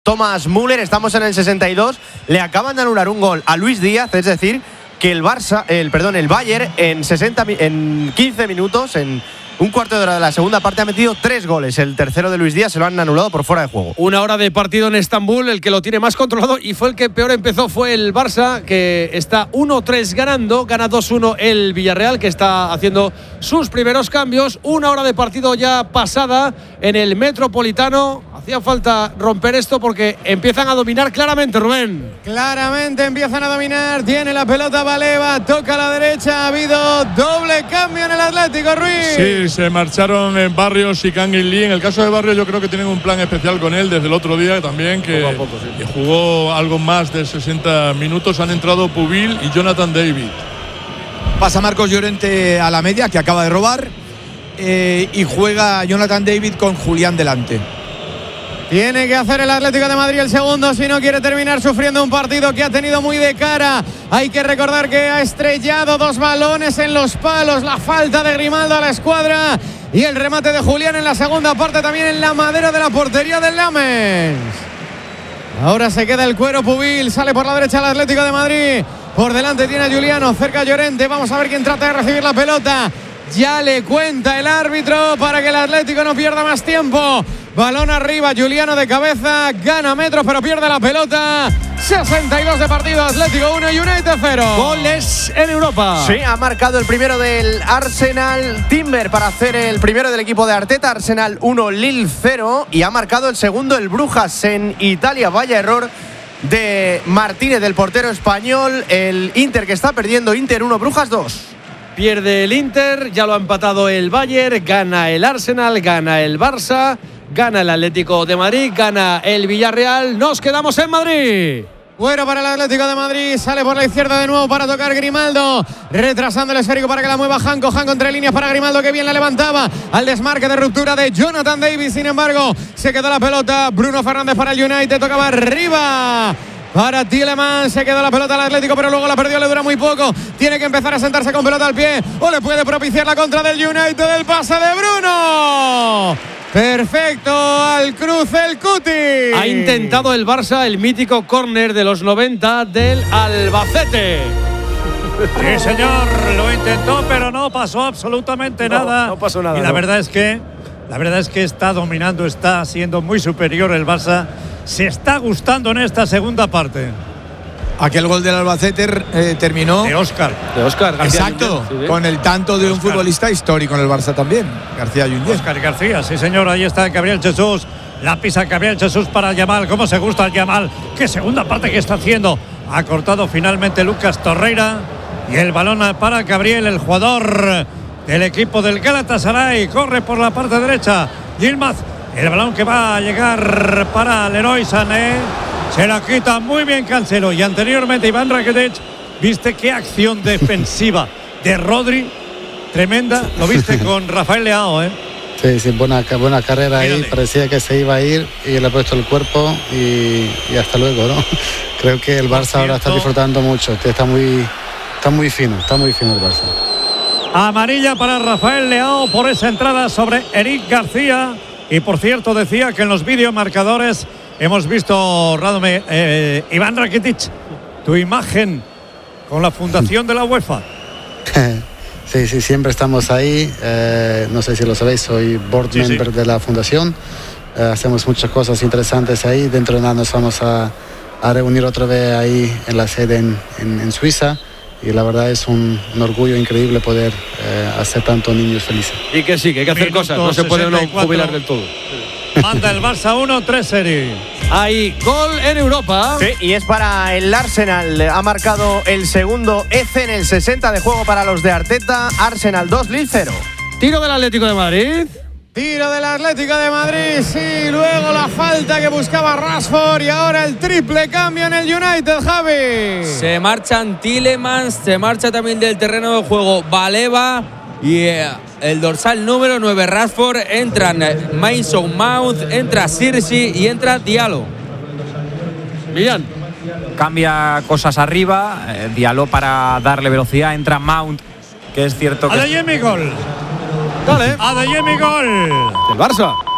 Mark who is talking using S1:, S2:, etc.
S1: Thomas Müller. Estamos en el 62. Le acaban de anular un gol a Luis Díaz, es decir, que el Bayern en 15 minutos, en un cuarto de hora de la segunda parte, ha metido 3 goles. El tercero de Luis Díaz se lo han anulado por fuera de juego.
S2: Una hora de partido en Estambul, el que lo tiene más controlado y fue el que peor empezó fue el Barça, que está 1-3 ganando, gana 2-1 el Villarreal, que está haciendo sus primeros cambios. Una hora de partido ya pasada en el Metropolitano. Hacía falta romper esto porque empiezan a dominar claramente, Rubén.
S3: Claramente empiezan a dominar, tiene la pelota Baleva, toca a la derecha, ha habido doble cambio en el Atlético, Ruiz.
S4: Sí, se marcharon en Barrios y Kangin Lee. En el caso de Barrios yo creo que tienen un plan especial con él desde el otro día también, que jugó algo más de 60 minutos. Han entrado Pubil y Jonathan David.
S5: Pasa Marcos Llorente a la media, que acaba de robar, y juega Jonathan David con Julián delante.
S3: Tiene que hacer el Atlético de Madrid el segundo si no quiere terminar sufriendo un partido que ha tenido muy de cara. Hay que recordar que ha estrellado 2 balones en los palos, la falta de Grimaldo a la escuadra y el remate de Julián en la segunda parte también en la madera de la portería del Lamens. Ahora se queda el cuero Pubil, sale por la derecha el Atlético de Madrid. Por delante tiene a Juliano, cerca a Llorente. Vamos a ver quién trata de recibir la pelota. Ya le cuenta el árbitro para que el Atlético no pierda más tiempo. Balón arriba, Juliano de cabeza, gana metros pero pierde la pelota. 62 de partido, Atlético 1 y United 0.
S2: Goles en Europa.
S1: Sí, ha marcado el primero del Arsenal, Timber, para hacer el primero del equipo de Arteta. Arsenal 1, Lille 0. Y ha marcado el segundo el Brujas en Italia. Vaya error de Martínez, del portero español. El Inter que está perdiendo, Inter 1, Brujas 2.
S2: Pierde el Inter, ya lo ha empatado el Bayern, gana el Arsenal, gana el Barça, gana el Atlético de Madrid, gana el Villarreal. Nos quedamos en Madrid.
S3: Bueno para el Atlético de Madrid, sale por la izquierda de nuevo para tocar Grimaldo, retrasando el esférico para que la mueva Janko entre líneas para Grimaldo, que bien la levantaba al desmarque de ruptura de Jonathan Davis. Sin embargo, se quedó la pelota, Bruno Fernández para el United, tocaba arriba para Tielemans, se quedó la pelota al Atlético, pero luego la perdió, le dura muy poco. Tiene que empezar a sentarse con pelota al pie, o le puede propiciar la contra del United, el pase de Bruno. Perfecto, al cruce el Cuti.
S2: Ha intentado el Barça el mítico córner de los 90 del Albacete.
S6: Sí, señor, lo intentó, pero no pasó absolutamente nada.
S2: No pasó nada.
S6: Y la verdad es que está dominando, está siendo muy superior el Barça. Se está gustando en esta segunda parte.
S5: Aquel gol del Albacete terminó
S6: De Óscar.
S5: Exacto,
S2: sí.
S5: Con el tanto de un futbolista histórico en el Barça también, García Yunyé.
S6: Óscar García, sí señor, ahí está Gabriel Jesús. La pisa Gabriel Jesús para Yamal. ¿Cómo se gusta el Yamal? Qué segunda parte que está haciendo. Ha cortado finalmente Lucas Torreira. Y el balón para Gabriel, el jugador del equipo del Galatasaray. Corre por la parte derecha. Yilmaz. El balón que va a llegar para Leroy Sané. Se la quita muy bien Cancelo. Y anteriormente Iván Rakitic. ¿Viste qué acción defensiva de Rodri? Tremenda. Lo viste con Rafael Leao, ¿eh?
S7: Sí, buena carrera.
S6: Mírale.
S7: Ahí. Parecía que se iba a ir y le ha puesto el cuerpo y hasta luego, ¿no? Creo que el Barça ahora está disfrutando mucho. Está muy fino el Barça.
S6: Amarilla para Rafael Leao por esa entrada sobre Eric García. Y por cierto, decía que en los videomarcadores hemos visto, Radome, Iván Rakitic, tu imagen con la fundación de la UEFA.
S7: Sí, siempre estamos ahí. No sé si lo sabéis, soy board member de la fundación. Hacemos muchas cosas interesantes ahí. Dentro de nada nos vamos a reunir otra vez ahí en la sede en Suiza. Y la verdad es un orgullo increíble poder hacer tantos niños felices.
S2: Y que sí, que hay que hacer cosas, no se puede uno jubilar del todo.
S6: Manda el Barça 1-3 serie.
S2: Hay gol en Europa.
S1: Sí, y es para el Arsenal. Ha marcado el segundo Eze en el 60 de juego para los de Arteta. Arsenal 2, Lille 0.
S2: Tiro del Atlético de Madrid.
S3: Tiro del Atlético de Madrid, sí, luego la falta que buscaba Rashford y ahora el triple cambio en el United, Javi.
S8: Se marchan Tielemans, se marcha también del terreno de juego Baleva y el dorsal número 9 Rashford. Entran Mason Mount, entra Sirsi y entra Diallo.
S2: Millán.
S9: Cambia cosas arriba, Diallo para darle velocidad, entra Mount, que es cierto que...
S6: Adeyemi gol.
S2: Dale.
S6: Adeyemi gol.
S2: El Barça.